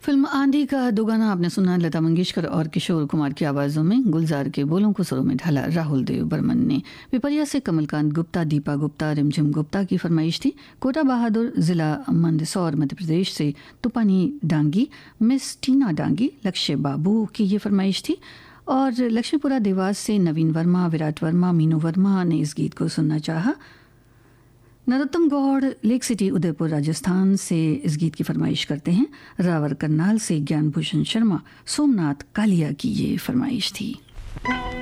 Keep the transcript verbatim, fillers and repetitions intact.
Film आंधी का दो गाना आपने सुना लता मंगेशकर और किशोर कुमार की आवाज़ों में। गुलजार के बोलों को सुरों में ढाला राहुल देव बर्मन ने। पिपरिया से कमलकांत गुप्ता, दीपा गुप्ता, रिमझिम गुप्ता की फरमाइश थी। कोटा बहादुर जिला मंदसौर मध्य प्रदेश से तुपानी डांगी, मिस टीना डांगी, लक्ष्य बाबू की ये फरमाइश थी। और लक्ष्मीपुरा देवास से नवीन वर्मा, विराट वर्मा, मीनू वर्मा ने इस गीत को सुनना चाहा। नरोत्तम गौड़ लेक सिटी उदयपुर राजस्थान से इस गीत की फरमाइश करते हैं। रावर करनाल से ज्ञान भूषण शर्मा, सोमनाथ कालिया की ये फरमाइश थी।